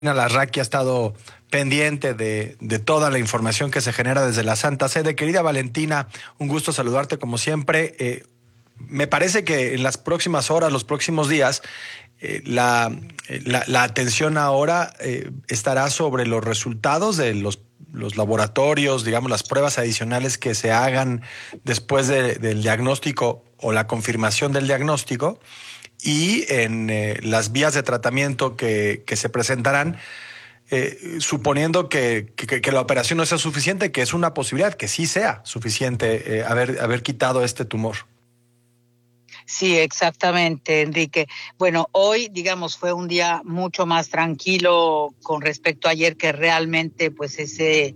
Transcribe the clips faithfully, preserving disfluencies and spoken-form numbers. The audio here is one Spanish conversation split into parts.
Larraqui ha estado pendiente de, de toda la información que se genera desde la Santa Sede. Querida Valentina, un gusto saludarte como siempre. Eh, me parece que en las próximas horas, los próximos días, eh, la, la, la atención ahora eh, estará sobre los resultados de los, los laboratorios, digamos, las pruebas adicionales que se hagan después de, del diagnóstico o la confirmación del diagnóstico, y en eh, las vías de tratamiento que, que se presentarán, eh, suponiendo que, que, que la operación no sea suficiente, que es una posibilidad, que sí sea suficiente eh, haber, haber quitado este tumor. Sí, exactamente, Enrique. Bueno, hoy, digamos, fue un día mucho más tranquilo con respecto a ayer, que realmente, pues, ese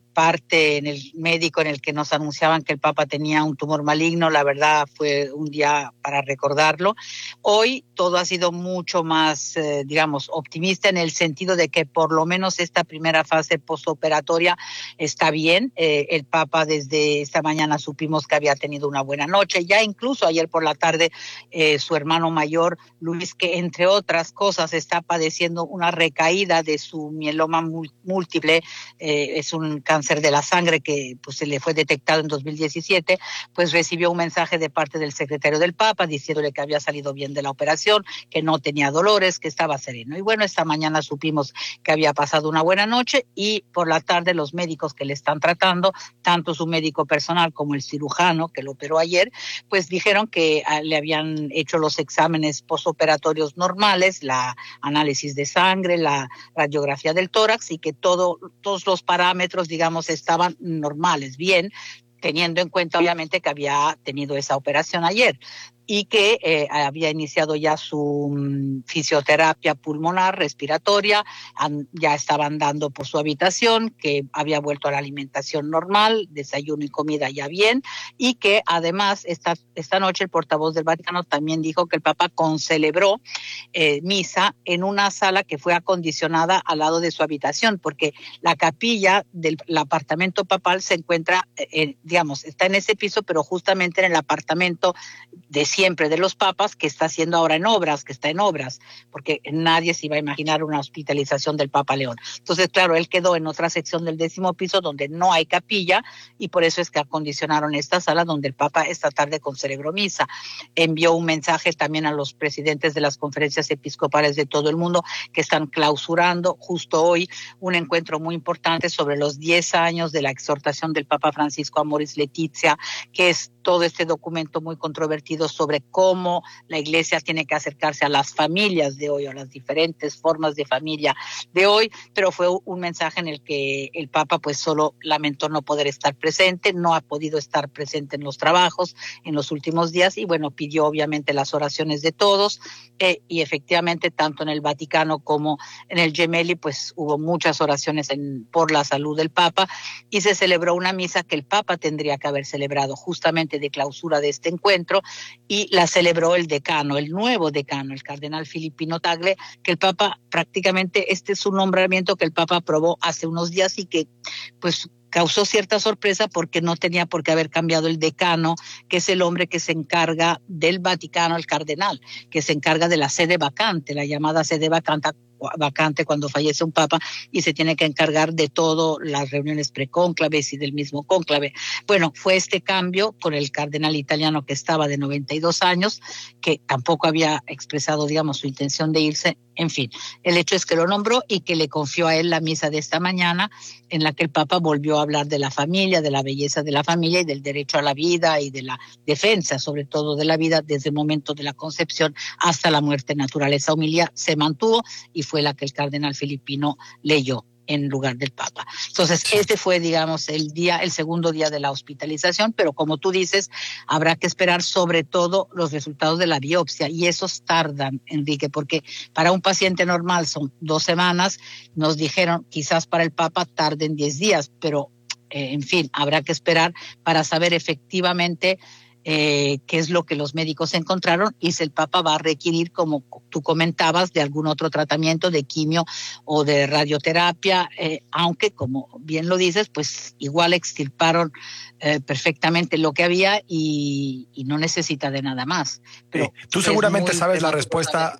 parte en el médico en el que nos anunciaban que el Papa tenía un tumor maligno, la verdad fue un día para recordarlo. Hoy todo ha sido mucho más, eh, digamos, optimista en el sentido de que por lo menos esta primera fase postoperatoria está bien. Eh, el Papa desde esta mañana supimos que había tenido una buena noche. Ya incluso ayer por la tarde eh, su hermano mayor, Luis, que entre otras cosas está padeciendo una recaída de su mieloma múltiple, eh, es un cáncer de la sangre que pues, se le fue detectado en dos mil diecisiete, pues recibió un mensaje de parte del secretario del Papa diciéndole que había salido bien de la operación, que no tenía dolores, que estaba sereno. Y bueno, esta mañana supimos que había pasado una buena noche, y por la tarde los médicos que le están tratando, tanto su médico personal como el cirujano que lo operó ayer, pues dijeron que le habían hecho los exámenes postoperatorios normales, la análisis de sangre, la radiografía del tórax, y que todo, todos los parámetros, digamos, estaban normales, bien, teniendo en cuenta obviamente que había tenido esa operación ayer y que eh, había iniciado ya su um, fisioterapia pulmonar, respiratoria, an, ya estaba andando por su habitación, que había vuelto a la alimentación normal, desayuno y comida ya bien, y que además esta, esta noche el portavoz del Vaticano también dijo que el Papa concelebró eh, misa en una sala que fue acondicionada al lado de su habitación, porque la capilla del apartamento papal se encuentra, eh, digamos, está en ese piso, pero justamente en el apartamento de siempre de los papas, que está haciendo ahora en obras, que está en obras, porque nadie se iba a imaginar una hospitalización del Papa León. Entonces, claro, él quedó en otra sección del décimo piso donde no hay capilla, y por eso es que acondicionaron esta sala donde el Papa esta tarde concelebró misa. Envió un mensaje también a los presidentes de las conferencias episcopales de todo el mundo, que están clausurando justo hoy un encuentro muy importante sobre los diez años de la exhortación del Papa Francisco Amoris Laetitia, que es todo este documento muy controvertido sobre cómo la Iglesia tiene que acercarse a las familias de hoy, a las diferentes formas de familia de hoy, pero fue un mensaje en el que el Papa pues solo lamentó no poder estar presente, no ha podido estar presente en los trabajos en los últimos días, y bueno, pidió obviamente las oraciones de todos, eh, y efectivamente tanto en el Vaticano como en el Gemelli pues hubo muchas oraciones en, por la salud del Papa, y se celebró una misa que el Papa tendría que haber celebrado justamente de clausura de este encuentro, y la celebró el decano, el nuevo decano, el cardenal Filippino Tagle, que el Papa prácticamente, este es un nombramiento que el Papa aprobó hace unos días y que pues causó cierta sorpresa porque no tenía por qué haber cambiado el decano, que es el hombre que se encarga del Vaticano, el cardenal, que se encarga de la sede vacante, la llamada sede vacante, vacante cuando fallece un papa, y se tiene que encargar de todo, las reuniones precónclaves y del mismo cónclave. Bueno, fue este cambio con el cardenal italiano que estaba de noventa y dos años, que tampoco había expresado, digamos, su intención de irse. En fin, el hecho es que lo nombró y que le confió a él la misa de esta mañana, en la que el Papa volvió a hablar de la familia, de la belleza de la familia y del derecho a la vida y de la defensa, sobre todo de la vida, desde el momento de la concepción hasta la muerte natural. Esa homilía se mantuvo y fue la que el cardenal Filippino leyó en lugar del Papa. Entonces, este fue, digamos, el día, el segundo día de la hospitalización, pero como tú dices, habrá que esperar sobre todo los resultados de la biopsia, y esos tardan, Enrique, porque para un paciente normal son dos semanas, nos dijeron quizás para el Papa tarden diez días, pero eh, en fin, habrá que esperar para saber efectivamente Eh, qué es lo que los médicos encontraron, y si el Papa va a requerir, como tú comentabas, de algún otro tratamiento de quimio o de radioterapia, eh, aunque como bien lo dices, pues igual extirparon eh, perfectamente lo que había y, y no necesita de nada más. Pero eh, tú seguramente sabes la prematuro respuesta saber.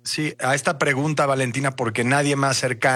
Sí, a esta pregunta, Valentina, porque nadie más cercano